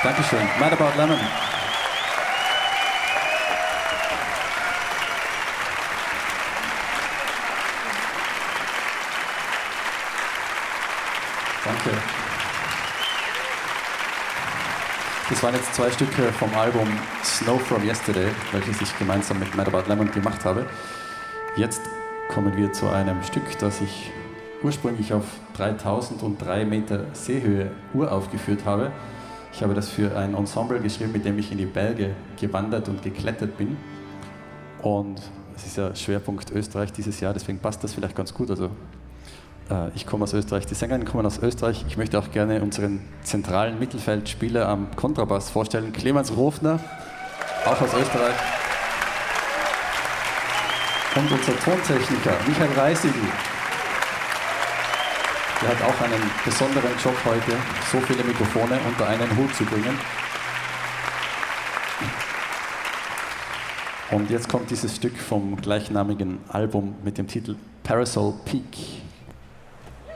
Dankeschön. Mad About Lemon. Danke. Das waren jetzt 2 Stücke vom Album Snow From Yesterday, welches ich gemeinsam mit Mad About Lemon gemacht habe. Jetzt kommen wir zu einem Stück, das ich ursprünglich auf 3003 Meter Seehöhe uraufgeführt habe. Ich habe das für ein Ensemble geschrieben, mit dem ich in die Berge gewandert und geklettert bin. Und es ist ja Schwerpunkt Österreich dieses Jahr, deswegen passt das vielleicht ganz gut. Also, ich komme aus Österreich, die Sängerinnen kommen aus Österreich. Ich möchte auch gerne unseren zentralen Mittelfeldspieler am Kontrabass vorstellen, Clemens Rofner, auch aus Österreich. Und unser Tontechniker, Michael Reisigl. Der hat auch einen besonderen Job heute, so viele Mikrofone unter einen Hut zu bringen. Und jetzt kommt dieses Stück vom gleichnamigen Album mit dem Titel Parasol Peak.